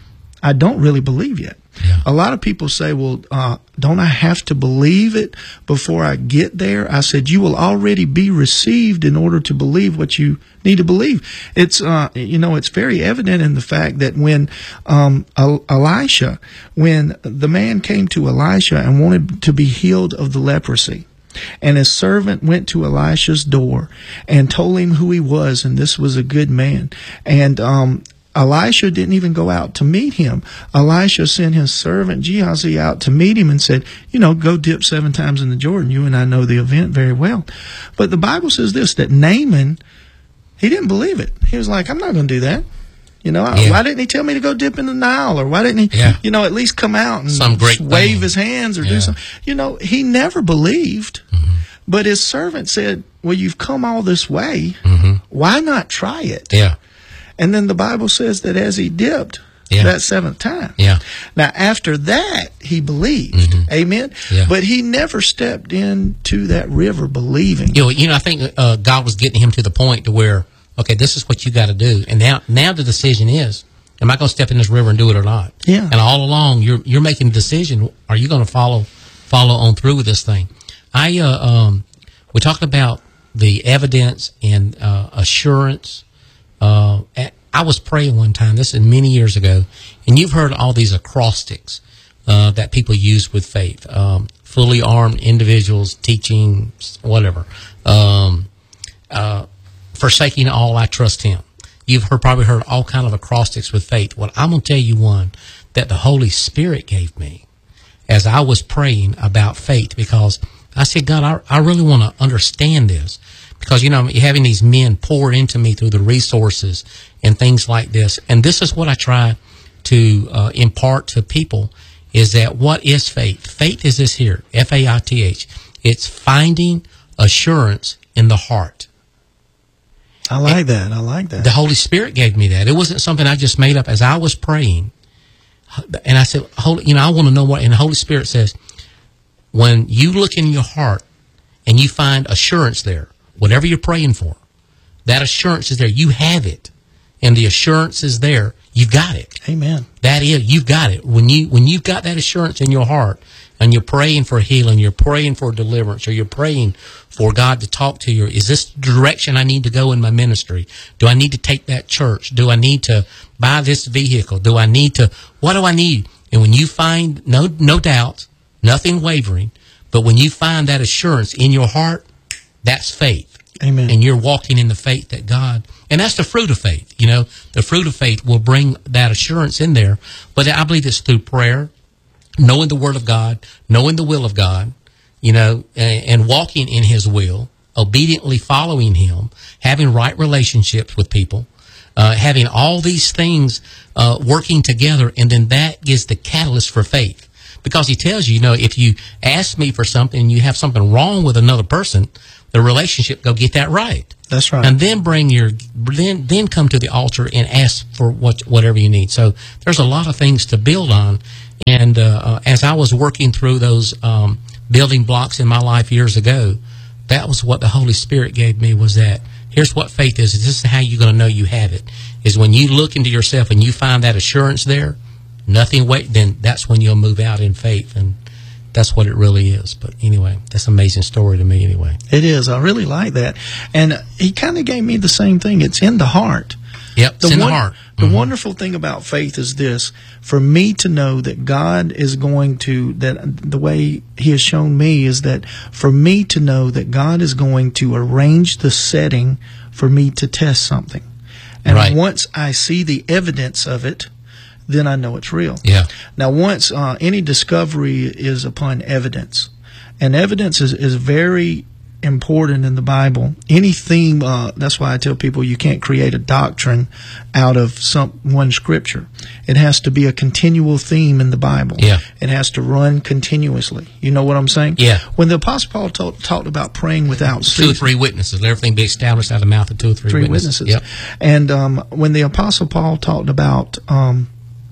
I don't really believe yet. Yeah. A lot of people say, well, uh, don't I have to believe it before I get there? I said, you will already be received in order to believe what you need to believe. It's, uh, you know, it's very evident in the fact that when um, Elisha, when the man came to Elisha and wanted to be healed of the leprosy, and his servant went to Elisha's door and told him who he was, and this was a good man. And um Elisha didn't even go out to meet him. Elisha sent his servant Gehazi out to meet him and said, you know, go dip seven times in the Jordan. You and I know the event very well. But the Bible says this, that Naaman, he didn't believe it. He was like, I'm not going to do that. You know, Yeah. why didn't he tell me to go dip in the Nile? Or why didn't he, Yeah. you know, at least come out and Some great wave thing. his hands or Yeah. do something? You know, he never believed. Mm-hmm. But his servant said, well, you've come all this way. Mm-hmm. Why not try it? Yeah. And then the Bible says that as he dipped Yeah. that seventh time. Yeah. Now, after that, he believed. Mhm. Amen? Yeah. But he never stepped into that river believing. You know, you know, I think uh, God was getting him to the point to where, okay, this is what you got to do, and now, now the decision is, am I going to step in this river and do it or not? Yeah. And all along, you're you're making a decision. Are you going to follow follow on through with this thing? I uh, um, we talked about the evidence and uh, assurance. Uh, at, I was praying one time. This is many years ago, and you've heard all these acrostics uh, that people use with faith. Um, fully armed individuals teaching whatever. Um, uh, forsaking all, I trust Him. You've heard, probably heard all kind of acrostics with faith. Well, I'm going to tell you one that the Holy Spirit gave me as I was praying about faith, because I said, God, I, I really want to understand this. Because, you know, you're having these men pour into me through the resources and things like this. And this is what I try to uh, impart to people, is that what is faith? Faith is this here, F A I T H. It's finding assurance in the heart. I like that. I like that. The Holy Spirit gave me that. It wasn't something I just made up as I was praying. And I said, Holy, you know, I want to know what, and the Holy Spirit says, when you look in your heart and you find assurance there, whatever you're praying for, that assurance is there. You have it. And the assurance is there. You've got it. Amen. That is, you've got it. When you when you've got that assurance in your heart, and you're praying for healing, you're praying for deliverance, or you're praying for God to talk to you, is this the direction I need to go in my ministry? Do I need to take that church? Do I need to buy this vehicle? Do I need to, what do I need? And when you find, no no doubt, nothing wavering, but when you find that assurance in your heart, that's faith. Amen. And you're walking in the faith that God, and that's the fruit of faith. You know, the fruit of faith will bring that assurance in there. But I believe it's through prayer, knowing the Word of God, knowing the will of God, you know, and, and walking in His will, obediently following him, having right relationships with people, uh, having all these things uh, working together, and then that gives the catalyst for faith. Because he tells you, you know, if you ask me for something and you have something wrong with another person, the relationship, go get that right. That's right. And then bring your, then then come to the altar and ask for what whatever you need. So there's a lot of things to build on. And uh, uh, as I was working through those um, building blocks in my life years ago, that was what the Holy Spirit gave me, was that here's what faith is. This is how you're going to know you have it, is when you look into yourself and you find that assurance there, nothing wait, then that's when you'll move out in faith. And that's what it really is. But anyway, that's an amazing story to me anyway. It is. I really like that. And he kind of gave me the same thing. It's in the heart. Yep, it's the in one, the heart. The Mm-hmm. wonderful thing about faith is this: for me to know that God is going to, that the way he has shown me is that for me to know that God is going to arrange the setting for me to test something. And Right. once I see the evidence of it, then I know it's real. Yeah. Now, once uh, any discovery is upon evidence, and evidence is, is very important in the Bible. Any theme, uh, that's why I tell people you can't create a doctrine out of some one scripture. It has to be a continual theme in the Bible. Yeah. It has to run continuously. You know what I'm saying? Yeah. When the Apostle Paul talk, talked about praying without Two or ceasing, three witnesses. Let everything be established out of the mouth of two or three, three witnesses. witnesses. Yep. And um, when the Apostle Paul talked about um,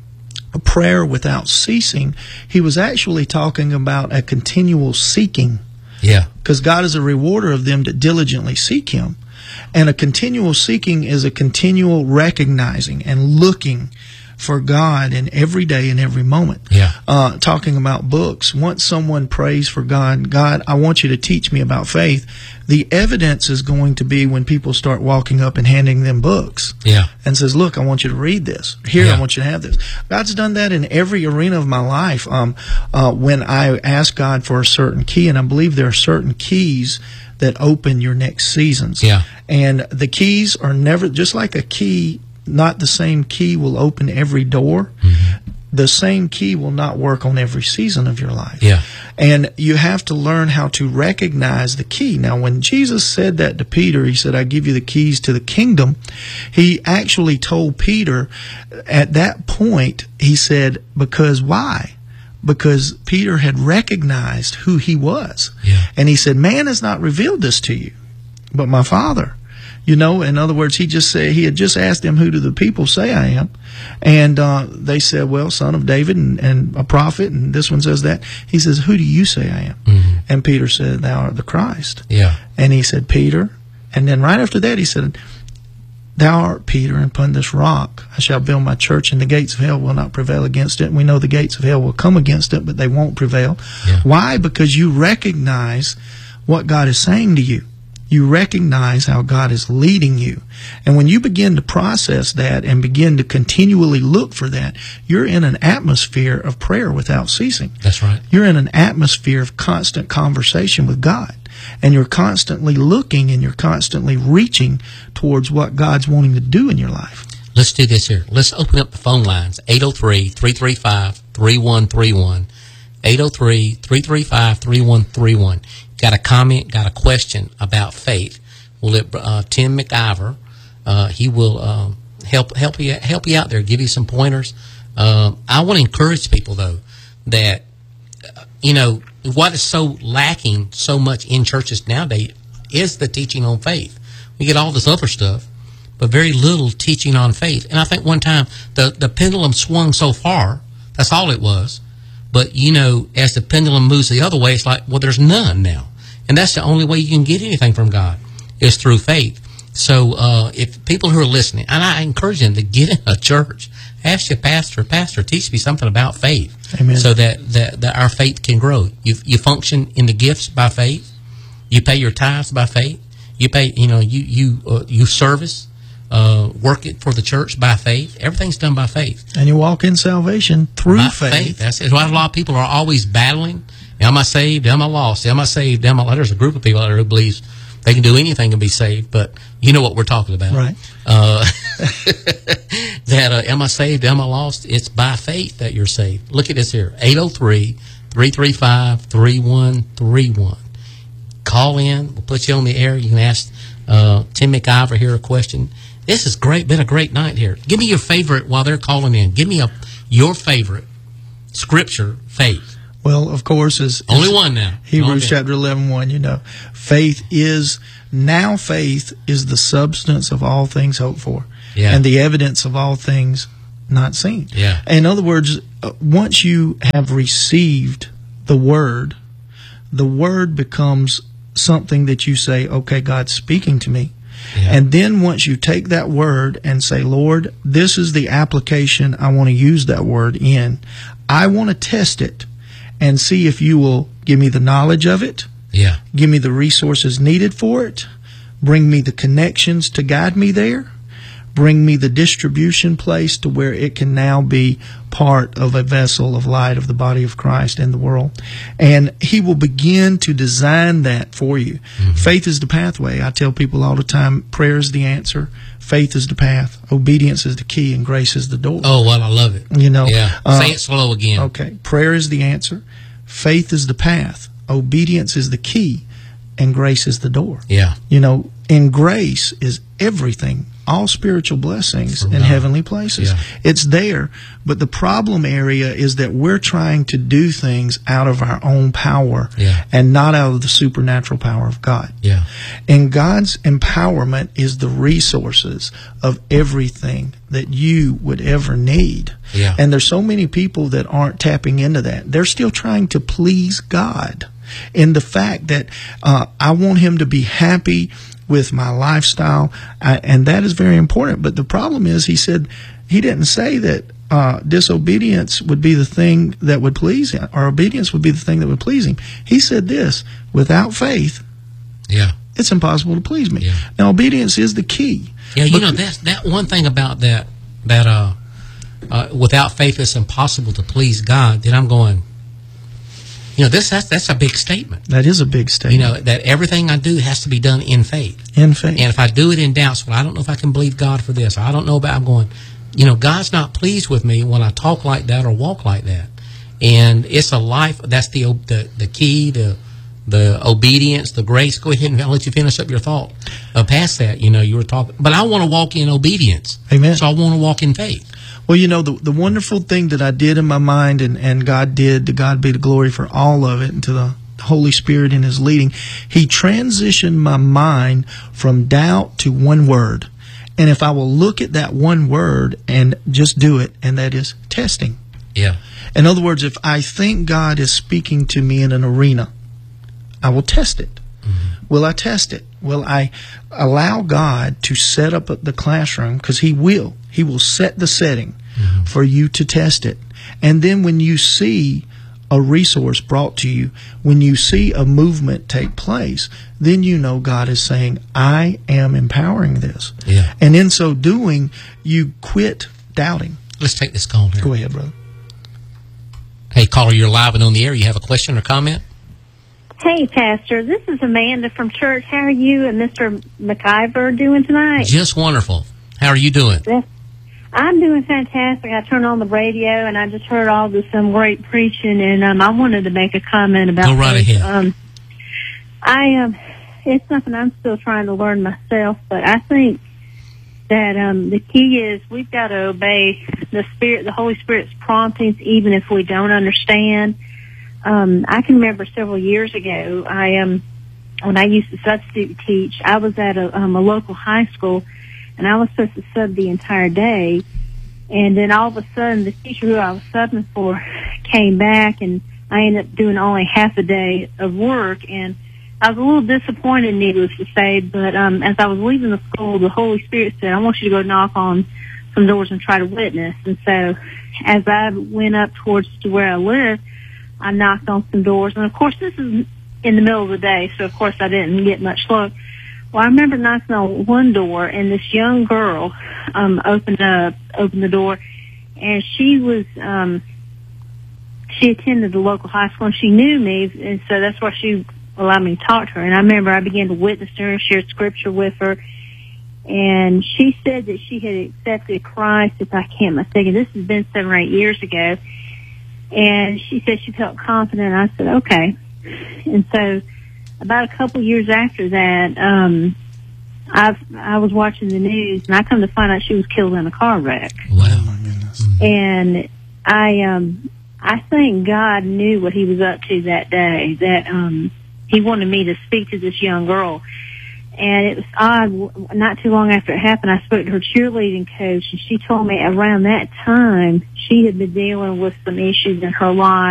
a prayer without ceasing, he was actually talking about a continual seeking, Yeah. because God is a rewarder of them that diligently seek him. And a continual seeking is a continual recognizing and looking for God in every day and every moment. Yeah. Uh, talking about books, once someone prays for God, God, I want you to teach me about faith, the evidence is going to be when people start walking up and handing them books. Yeah. And says, look, I want you to read this. Here, Yeah. I want you to have this. God's done that in every arena of my life. Um, uh, when I ask God for a certain key, and I believe there are certain keys that open your next seasons. Yeah. And the keys are never, just like a key, not the same key will open every door. Mm-hmm. The same key will not work on every season of your life. Yeah. And you have to learn how to recognize the key. Now, when Jesus said that to Peter, he said, I give you the keys to the kingdom. He actually told Peter at that point, he said, because why? Because Peter had recognized who he was. Yeah. And he said, man has not revealed this to you, but my Father. You know, in other words, he just said, he had just asked them, who do the people say I am? And uh, they said, well, son of David and, and a prophet, and this one says that. He says, who do you say I am? Mm-hmm. And Peter said, thou art the Christ. Yeah. And he said, Peter. And then right after that, he said, thou art Peter, and upon this rock I shall build my church, and the gates of hell will not prevail against it. And we know the gates of hell will come against it, but they won't prevail. Yeah. Why? Because you recognize what God is saying to you. You recognize how God is leading you. And when you begin to process that and begin to continually look for that, you're in an atmosphere of prayer without ceasing. That's right. You're in an atmosphere of constant conversation with God. And you're constantly looking and you're constantly reaching towards what God's wanting to do in your life. Let's do this here. Let's open up the phone lines. eight oh three, three three five, three one three one. eight oh three, three three five, three one three one. Got a comment, got a question about faith. We'll let uh, Tim McIver, uh, he will uh, help help you help you out there, give you some pointers. Uh, I want to encourage people, though, that, uh, you know, what is so lacking so much in churches nowadays is the teaching on faith. We get all this other stuff, but very little teaching on faith. And I think one time the, the pendulum swung so far, that's all it was. But, you know, as the pendulum moves the other way, it's like, well, there's none now. And that's the only way you can get anything from God, is through faith. So uh, if people who are listening, and I encourage them to get in a church, ask your pastor, pastor, teach me something about faith. Amen. So that, that, that our faith can grow. You, you function in the gifts by faith. You pay your tithes by faith. You pay, you know, you, you, uh, you service. Uh, work it for the church by faith. Everything's done by faith. And you walk in salvation through By faith. faith. That's it. Why a lot of people are always battling. Am I saved? Am I lost? Am I saved? Am I? There's a group of people out there who believes they can do anything and be saved, but you know what we're talking about. Right. Uh, that, uh, am I saved? Am I lost? It's by faith that you're saved. Look at this here. eight oh three, three three five, three one three one. call in. We'll put you on the air. You can ask uh, Tim McIver here a question. This has great been a great night here. Give me your favorite while they're calling in. Give me a your favorite scripture, faith. Well, of course, is only one now. Hebrews chapter eleven, one, you know. Faith is, now faith is the substance of all things hoped for, yeah. and the evidence of all things not seen. Yeah. In other words, uh, once you have received the Word, the Word becomes something that you say, okay, God's speaking to me. Yeah. And then once you take that Word and say, Lord, this is the application I want to use that Word in, I want to test it and see if you will give me the knowledge of it, yeah. give me the resources needed for it, bring me the connections to guide me there, bring me the distribution place to where it can now be part of a vessel of light of the body of Christ in the world. And He will begin to design that for you. Mm-hmm. Faith is the pathway. I tell people all the time, prayer is the answer, faith is the path, obedience is the key, and grace is the door. Oh, well, I love it. You know, yeah. uh, Say it slow again. Okay. Prayer is the answer, faith is the path, obedience is the key, and grace is the door. Yeah. You know, and grace is everything, all spiritual blessings in heavenly places. Yeah. It's there, but the problem area is that we're trying to do things out of our own power yeah. and not out of the supernatural power of God. Yeah. And God's empowerment is the resources of everything that you would ever need. Yeah. And there's so many people that aren't tapping into that. They're still trying to please God in the fact that uh, I want Him to be happy with my lifestyle, uh, and that is very important. But the problem is, He said, He didn't say that uh, disobedience would be the thing that would please Him, or obedience would be the thing that would please Him. He said this, without faith, yeah, it's impossible to please me. Yeah. Now, obedience is the key. Yeah, you but, know, that's that one thing about that, that uh, uh, without faith it's impossible to please God, then I'm going, you know, this that's, that's a big statement. That is a big statement. You know, that everything I do has to be done in faith. In faith. And if I do it in doubts, well, I don't know if I can believe God for this. Or I don't know about, I'm going, you know, God's not pleased with me when I talk like that or walk like that. And it's a life, that's the the, the key, the the obedience, the grace. Go ahead and I'll let you finish up your thought. Uh, past that, you know, you were talking, but I want to walk in obedience. Amen. So I want to walk in faith. Well, you know, the the wonderful thing that I did in my mind, and, and God did, to God be the glory for all of it, and to the Holy Spirit in His leading, He transitioned my mind from doubt to one word. And if I will look at that one word and just do it, and that is testing. Yeah. In other words, if I think God is speaking to me in an arena, I will test it. Mm-hmm. Will I test it? Will I allow God to set up the classroom? Because He will. He will set the setting mm-hmm. for you to test it. And then when you see a resource brought to you, when you see a movement take place, then you know God is saying, I am empowering this. Yeah. And in so doing, you quit doubting. Let's take this call here. Go ahead, brother. Hey, caller, you're live and on the air. You have a question or comment? Hey, Pastor. This is Amanda from church. How are you and Mister McIver doing tonight? Just wonderful. How are you doing? I'm doing fantastic. I turned on the radio and I just heard all this some great preaching, and um, I wanted to make a comment about. Go right this. ahead. Um, I um, it's something I'm still trying to learn myself, but I think that um, the key is we've got to obey the Spirit, the Holy Spirit's promptings, even if we don't understand. Um, I can remember several years ago, I um, when I used to substitute teach, I was at a, um, a local high school, and I was supposed to sub the entire day. And then all of a sudden, the teacher who I was subbing for came back, and I ended up doing only half a day of work. And I was a little disappointed, needless to say, but um, as I was leaving the school, the Holy Spirit said, I want you to go knock on some doors and try to witness. And so as I went up towards to where I live, I knocked on some doors. And, of course, this is in the middle of the day, so, of course, I didn't get much luck. Well, I remember knocking on one door, and this young girl um, opened up, opened the door, and she was um, she attended the local high school, and she knew me, and so that's why she allowed me to talk to her. And I remember I began to witness to her and shared scripture with her, and she said that she had accepted Christ, if I can't mistake. This has been seven or eight years ago. And she said she felt confident. I said, okay. And so about a couple years after that, um, I I was watching the news, and I come to find out she was killed in a car wreck. Wow. Oh, my goodness. And I um I think God knew what He was up to that day. That um He wanted me to speak to this young girl. And it was odd. Not too long after it happened, I spoke to her cheerleading coach, and she told me around that time she had been dealing with some issues in her life.